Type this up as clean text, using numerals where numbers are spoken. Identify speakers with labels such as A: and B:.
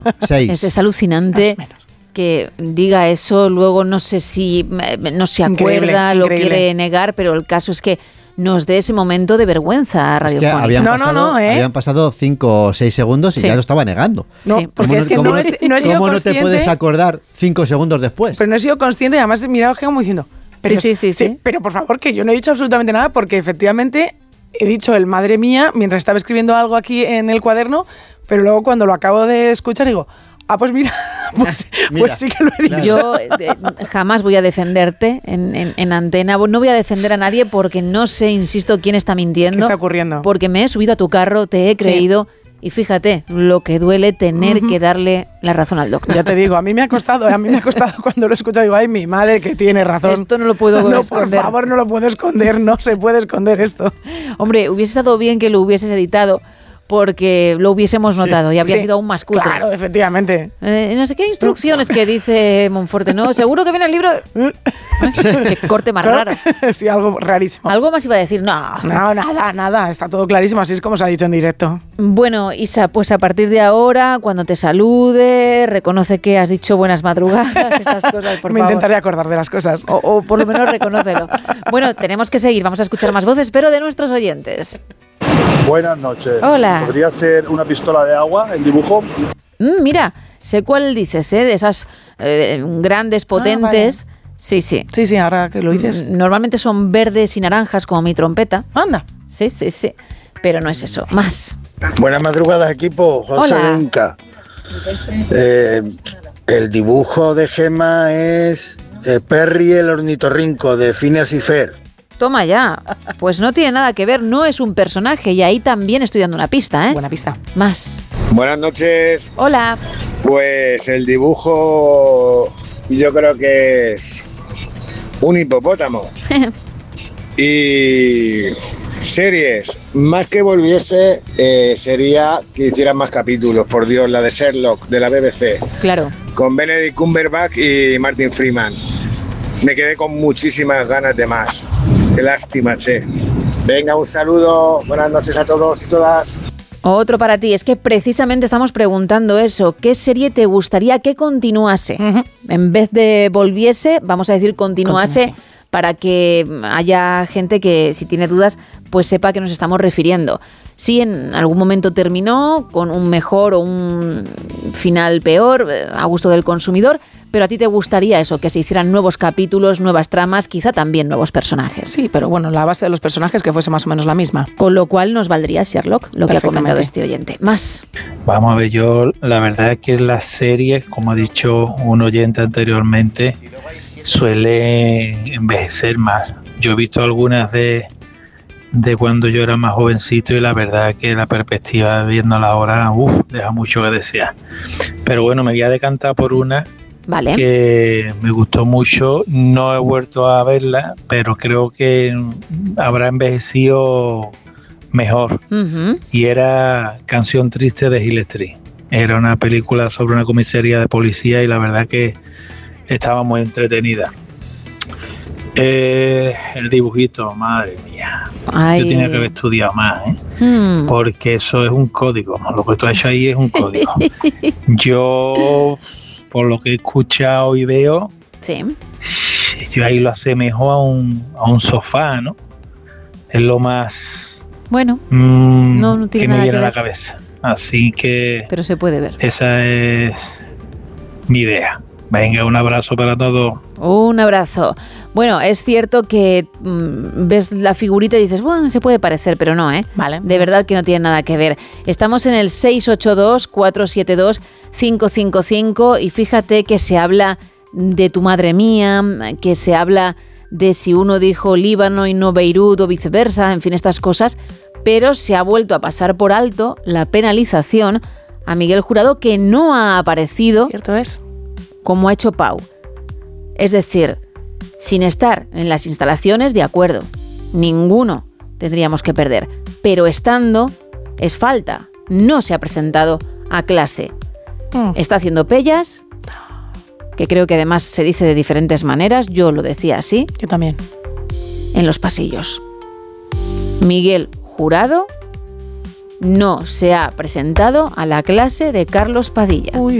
A: 6.
B: Es alucinante que diga eso, luego no sé si no se acuerda, lo quiere negar, pero el caso es que nos dé ese momento de vergüenza radiofónica.
A: Es que habían pasado 5 o 6 segundos y ya lo estaba negando.
C: No, porque es que no he sido consciente.
A: ¿Cómo no te puedes acordar 5 segundos después?
C: Pero no he sido consciente y además he mirado como diciendo... Pero
B: sí.
C: Pero por favor, que yo no he dicho absolutamente nada porque efectivamente he dicho el madre mía mientras estaba escribiendo algo aquí en el cuaderno, pero luego cuando lo acabo de escuchar digo... pues mira, pues sí que lo he dicho.
B: Yo jamás voy a defenderte en antena. No voy a defender a nadie porque no sé, insisto, quién está mintiendo.
C: ¿Qué está ocurriendo?
B: Porque me he subido a tu carro, te he creído y fíjate lo que duele tener que darle la razón al doctor.
C: Ya te digo, a mí me ha costado cuando lo he escuchado, digo, ay, mi madre que tiene razón.
B: Esto no lo puedo esconder.
C: Por favor, no lo puedo esconder, no se puede esconder esto.
B: Hombre, hubiese estado bien que lo hubieses editado, porque lo hubiésemos notado y habría sido aún más cutre.
C: Claro, efectivamente.
B: No sé qué instrucciones que dice Monforte, ¿no? Seguro que viene el libro... Qué corte más raro.
C: Sí, algo rarísimo.
B: Algo más iba a decir, no.
C: No, nada, está todo clarísimo, así es como se ha dicho en directo.
B: Bueno, Isa, pues a partir de ahora, cuando te salude, reconoce que has dicho buenas madrugadas, estas cosas, por favor.
C: Me intentaré acordar de las cosas.
B: O por lo menos reconócelo. Bueno, tenemos que seguir, vamos a escuchar más voces, pero de nuestros oyentes.
D: Buenas noches.
B: Hola.
D: ¿Podría ser una pistola de agua el dibujo?
B: Mira, sé cuál dices, de esas grandes, potentes.
C: Vale.
B: Sí.
C: Sí, ahora que lo dices.
B: Normalmente son verdes y naranjas, como mi trompeta.
C: Anda.
B: Sí. Pero no es eso. Más.
E: Buenas madrugadas, equipo. José Inca. El dibujo de Gemma es Perry el ornitorrinco, de Phineas y Ferb.
B: Toma ya. Pues no tiene nada que ver, no es un personaje y ahí también estoy dando una pista, ¿eh?
C: Buena pista.
B: Más.
F: Buenas noches.
B: Hola.
F: Pues el dibujo yo creo que es un hipopótamo. Y series, más que volviese, sería que hicieran más capítulos, por Dios, la de Sherlock, de la BBC.
B: Claro.
F: Con Benedict Cumberbatch y Martin Freeman. Me quedé con muchísimas ganas de más. Qué lástima, che. Venga, un saludo. Buenas noches a todos y todas.
B: Otro para ti. Es que precisamente estamos preguntando eso. ¿Qué serie te gustaría que continuase? En vez de volviese, vamos a decir continuase, para que haya gente que, si tiene dudas, pues sepa a qué nos estamos refiriendo. Si en algún momento terminó con un mejor o un final peor, a gusto del consumidor, pero a ti te gustaría eso, que se hicieran nuevos capítulos, nuevas tramas, quizá también nuevos personajes.
C: Sí, pero bueno, la base de los personajes que fuese más o menos la misma.
B: Con lo cual nos valdría Sherlock, lo que ha comentado este oyente. Más.
G: Vamos a ver, yo la verdad es que las series, como ha dicho un oyente anteriormente, suelen envejecer más. Yo he visto algunas de cuando yo era más jovencito y la verdad es que la perspectiva viéndola ahora deja mucho que desear. Pero bueno, me voy a decantar por una que me gustó mucho. No he vuelto a verla, pero creo que habrá envejecido mejor. Y era Canción Triste de Hill Street. Era una película sobre una comisaría de policía y la verdad que estaba muy entretenida. El dibujito, madre mía. Yo tenía que haber estudiado más, porque eso es un código. Lo que tú has hecho ahí es un código. Yo, por lo que he escuchado y veo, yo ahí lo asemejo a un sofá, ¿no? Es lo más
B: no tiene
G: que me viene a la cabeza. Así que
B: pero se puede ver.
G: Esa es mi idea. Venga, un abrazo para todos.
B: Un abrazo. Bueno, es cierto que ves la figurita y dices, bueno, se puede parecer, pero no, ¿eh?
C: Vale.
B: De verdad que no tiene nada que ver. Estamos en el 682-472-555 y fíjate que se habla de tu madre mía, que se habla de si uno dijo Líbano y no Beirut o viceversa, en fin, estas cosas, pero se ha vuelto a pasar por alto la penalización a Miguel Jurado, que no ha aparecido.
C: Cierto es.
B: Como ha hecho Pau. Es decir, sin estar en las instalaciones, de acuerdo, ninguno tendríamos que perder, pero estando es falta, no se ha presentado a clase. Está haciendo pellas, que creo que además se dice de diferentes maneras, yo lo decía así.
C: Yo también.
B: En los pasillos. Miguel Jurado no se ha presentado a la clase de Carlos Padilla.